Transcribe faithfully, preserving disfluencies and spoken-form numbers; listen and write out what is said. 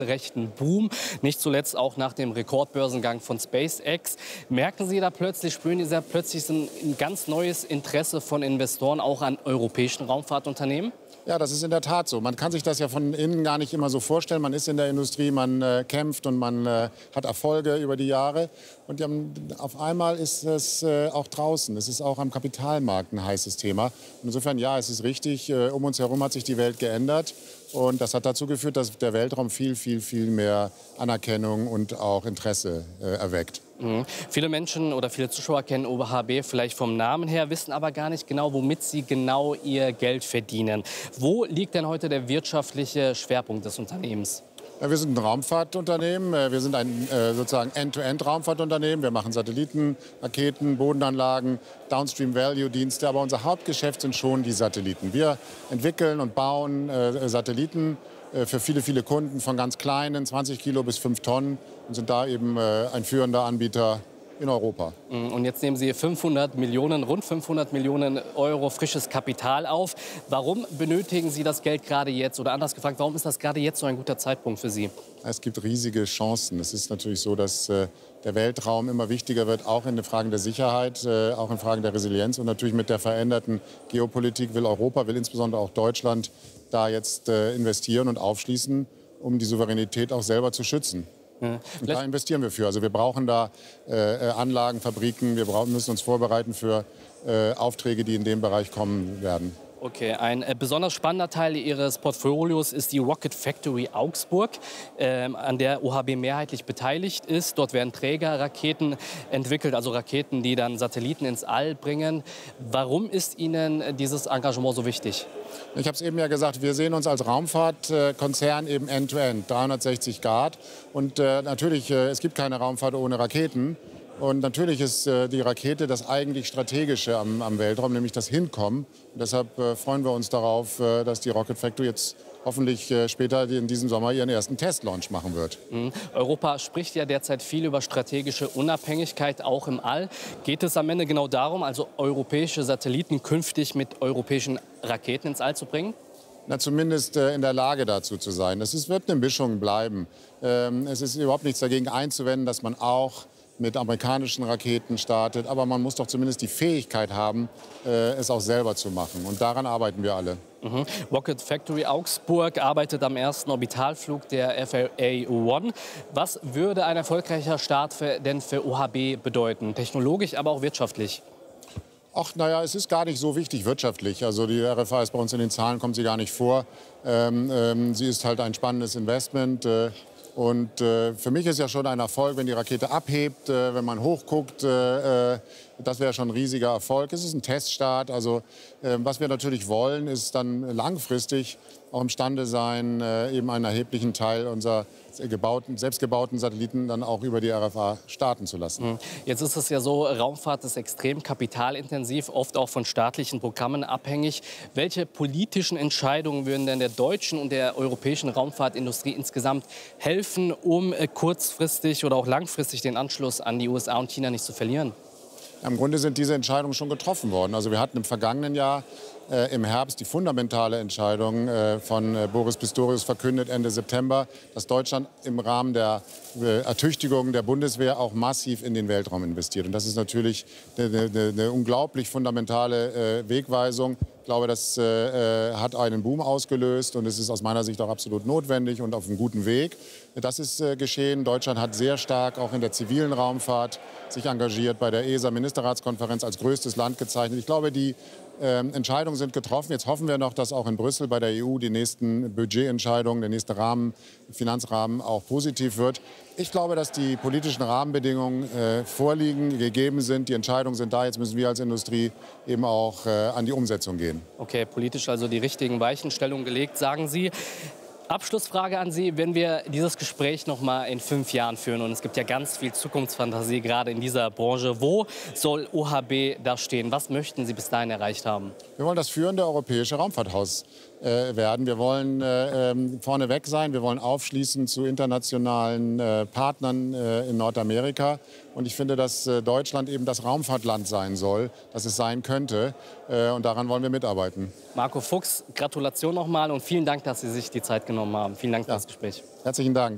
rechten Boom, nicht zuletzt auch nach dem Rekordbörsengang von SpaceX. Merken Sie da plötzlich, spüren Sie da plötzlich ein, ein ganz neues Interesse von Investoren auch an europäischen Raumfahrtunternehmen? Ja, das ist in der Tat so. Man kann sich das ja von innen gar nicht immer so vorstellen. Man ist in der Industrie, man äh, kämpft und man äh, hat Erfolge über die Jahre. Und ja, auf einmal ist es äh, auch draußen. Es ist auch am Kapitalmarkt ein heißes Thema. Und insofern, ja, es ist richtig. Äh, um uns herum hat sich die Welt geändert. Und das hat dazu geführt, dass der Weltraum viel, viel, viel mehr Anerkennung und auch Interesse äh, erweckt. Mhm. Viele Menschen oder viele Zuschauer kennen O H B vielleicht vom Namen her, wissen aber gar nicht genau, womit sie genau ihr Geld verdienen. Wo liegt denn heute der wirtschaftliche Schwerpunkt des Unternehmens? Ja, wir sind ein Raumfahrtunternehmen. Wir sind ein äh, sozusagen End-to-End-Raumfahrtunternehmen. Wir machen Satelliten, Raketen, Bodenanlagen, Downstream-Value-Dienste. Aber unser Hauptgeschäft sind schon die Satelliten. Wir entwickeln und bauen äh, Satelliten äh, für viele, viele Kunden von ganz kleinen, zwanzig Kilo bis fünf Tonnen und sind da eben äh, ein führender Anbieter in Europa. Und jetzt nehmen Sie fünfhundert Millionen, rund fünfhundert Millionen Euro frisches Kapital auf. Warum benötigen Sie das Geld gerade jetzt? Oder anders gefragt, warum ist das gerade jetzt so ein guter Zeitpunkt für Sie? Es gibt riesige Chancen. Es ist natürlich so, dass äh, der Weltraum immer wichtiger wird, auch in den Fragen der Sicherheit, äh, auch in Fragen der Resilienz. Und natürlich mit der veränderten Geopolitik will Europa, will insbesondere auch Deutschland da jetzt äh, investieren und aufschließen, um die Souveränität auch selber zu schützen. Ja. Und da investieren wir für. Also wir brauchen da äh, Anlagen, Fabriken, wir brauchen, müssen uns vorbereiten für äh, Aufträge, die in dem Bereich kommen werden. Okay, ein äh, besonders spannender Teil Ihres Portfolios ist die Rocket Factory Augsburg, ähm, an der O H B mehrheitlich beteiligt ist. Dort werden Trägerraketen entwickelt, also Raketen, die dann Satelliten ins All bringen. Warum ist Ihnen dieses Engagement so wichtig? Ich habe es eben ja gesagt, wir sehen uns als Raumfahrtkonzern eben end-to-end, dreihundertsechzig Grad. Und äh, natürlich, äh, es gibt keine Raumfahrt ohne Raketen. Und natürlich ist äh, die Rakete das eigentlich Strategische am, am Weltraum, nämlich das Hinkommen. Und deshalb äh, freuen wir uns darauf, äh, dass die Rocket Factory jetzt hoffentlich äh, später in diesem Sommer ihren ersten Testlaunch machen wird. Mhm. Europa spricht ja derzeit viel über strategische Unabhängigkeit, auch im All. Geht es am Ende genau darum, also europäische Satelliten künftig mit europäischen Raketen ins All zu bringen? Na, zumindest äh, in der Lage dazu zu sein. Es ist, wird eine Mischung bleiben. Ähm, es ist überhaupt nichts dagegen einzuwenden, dass man auch mit amerikanischen Raketen startet. Aber man muss doch zumindest die Fähigkeit haben, äh, es auch selber zu machen. Und daran arbeiten wir alle. Mhm. Rocket Factory Augsburg arbeitet am ersten Orbitalflug der F A eins. Was würde ein erfolgreicher Start für, denn für O H B bedeuten? Technologisch, aber auch wirtschaftlich? Ach, naja, es ist gar nicht so wichtig wirtschaftlich. Also die R F A ist bei uns in den Zahlen, kommt sie gar nicht vor. Ähm, ähm, sie ist halt ein spannendes Investment. Äh, Und äh, für mich ist ja schon ein Erfolg, wenn die Rakete abhebt, äh, wenn man hochguckt. Äh, das wäre schon ein riesiger Erfolg. Es ist ein Teststart. Also äh, was wir natürlich wollen, ist dann langfristig auch imstande sein, äh, eben einen erheblichen Teil unserer gebauten, selbstgebauten Satelliten dann auch über die R F A starten zu lassen. Jetzt ist es ja so, Raumfahrt ist extrem kapitalintensiv, oft auch von staatlichen Programmen abhängig. Welche politischen Entscheidungen würden denn der deutschen und der europäischen Raumfahrtindustrie insgesamt helfen, um kurzfristig oder auch langfristig den Anschluss an die U S A und China nicht zu verlieren? Im Grunde sind diese Entscheidungen schon getroffen worden. Also wir hatten im vergangenen Jahr äh, im Herbst die fundamentale Entscheidung äh, von äh, Boris Pistorius verkündet, Ende September, dass Deutschland im Rahmen der äh, Ertüchtigung der Bundeswehr auch massiv in den Weltraum investiert. Und das ist natürlich eine, eine, eine unglaublich fundamentale äh, Wegweisung. Ich glaube, das äh, hat einen Boom ausgelöst und es ist aus meiner Sicht auch absolut notwendig und auf einem guten Weg. Das ist äh, geschehen. Deutschland hat sehr stark auch in der zivilen Raumfahrt sich engagiert, bei der E S A-Ministerratskonferenz als größtes Land gezeichnet. Ich glaube, die äh, Entscheidungen sind getroffen. Jetzt hoffen wir noch, dass auch in Brüssel bei der E U die nächsten Budgetentscheidungen, der nächste Rahmen, Finanzrahmen auch positiv wird. Ich glaube, dass die politischen Rahmenbedingungen äh, vorliegen, gegeben sind. Die Entscheidungen sind da. Jetzt müssen wir als Industrie eben auch äh, an die Umsetzung gehen. Okay, politisch also die richtigen Weichenstellungen gelegt, sagen Sie. Abschlussfrage an Sie, wenn wir dieses Gespräch noch mal in fünf Jahren führen und es gibt ja ganz viel Zukunftsfantasie gerade in dieser Branche, wo soll O H B da stehen? Was möchten Sie bis dahin erreicht haben? Wir wollen das führende europäische Raumfahrthaus äh, werden. Wir wollen äh, ähm, vorneweg sein. Wir wollen aufschließen zu internationalen äh, Partnern äh, in Nordamerika. Und ich finde, dass äh, Deutschland eben das Raumfahrtland sein soll, das es sein könnte. Äh, und daran wollen wir mitarbeiten. Marco Fuchs, Gratulation nochmal und vielen Dank, dass Sie sich die Zeit genommen haben. Vielen Dank für ja. das Gespräch. Herzlichen Dank.